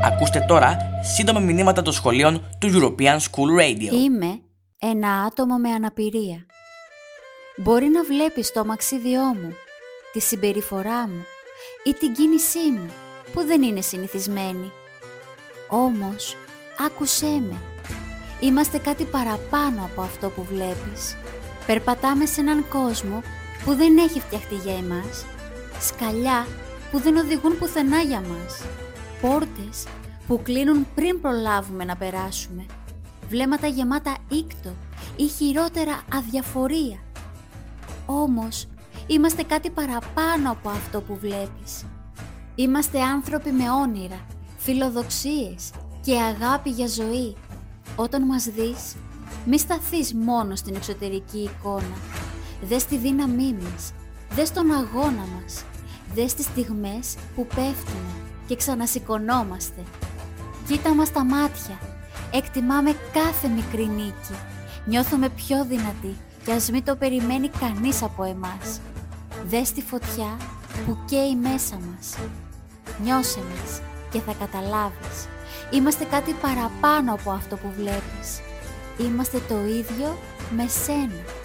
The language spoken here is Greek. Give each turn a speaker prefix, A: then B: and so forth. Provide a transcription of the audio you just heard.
A: Ακούστε τώρα σύντομα μηνύματα των σχολείων του European School Radio.
B: Είμαι ένα άτομο με αναπηρία. Μπορεί να βλέπεις το αμαξίδιό μου, τη συμπεριφορά μου ή την κίνησή μου που δεν είναι συνηθισμένη. Όμως, άκουσέ με. Είμαστε κάτι παραπάνω από αυτό που βλέπεις. Περπατάμε σε έναν κόσμο που δεν έχει φτιαχτεί για εμάς. Σκαλιά που δεν οδηγούν πουθενά για μας. Πόρτες που κλείνουν πριν προλάβουμε να περάσουμε. Βλέμματα γεμάτα ήκτο ή χειρότερα αδιαφορία. Όμως, είμαστε κάτι παραπάνω από αυτό που βλέπεις. Είμαστε άνθρωποι με όνειρα, φιλοδοξίες και αγάπη για ζωή. Όταν μας δεις, μη σταθείς μόνο στην εξωτερική εικόνα. Δες τη δύναμή μας, δες τον αγώνα μας, δες τις στιγμές που πέφτουμε και ξανασηκωνόμαστε. Κοίτα μας τα μάτια, εκτιμάμε κάθε μικρή νίκη. Νιώθουμε πιο δυνατοί κι ας μην το περιμένει κανείς από εμάς. Δες τη φωτιά που καίει μέσα μας. Νιώσε μας και θα καταλάβεις. Είμαστε κάτι παραπάνω από αυτό που βλέπεις. Είμαστε το ίδιο με σένα.